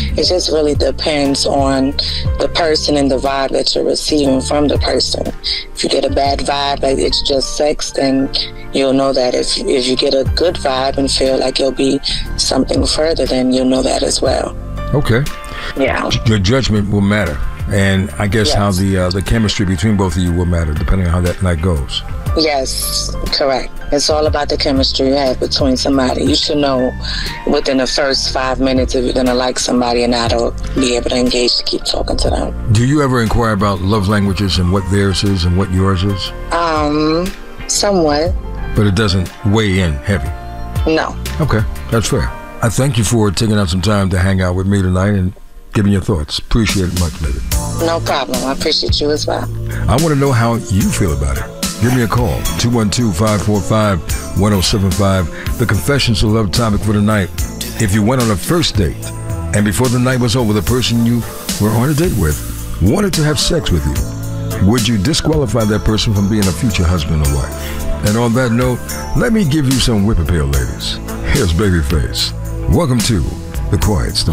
It just really depends on the person and the vibe that you're receiving from the person. If you get a bad vibe, like it's just sex, then you'll know that. If you get a good vibe and feel like you'll be something further, then you'll know that as well. Okay. Yeah. Your judgment will matter. And I guess how the chemistry between both of you will matter depending on how that night goes. Yes, correct. It's all about the chemistry you have between somebody. You should know within the first 5 minutes if you're going to like somebody or not, or be able to engage to keep talking to them. Do you ever inquire about love languages and what theirs is and what yours is? Somewhat. But it doesn't weigh in heavy? No. Okay, that's fair. I thank you for taking out some time to hang out with me tonight and giving your thoughts. Appreciate it much, lady. No problem. I appreciate you as well. I want to know how you feel about it. Give me a call, 212-545-1075. The Confessions of Love topic for tonight. If you went on a first date and before the night was over, the person you were on a date with wanted to have sex with you, would you disqualify that person from being a future husband or wife? And on that note, let me give you some whip appeal, ladies. Here's Babyface. Welcome to The Quiet Storm.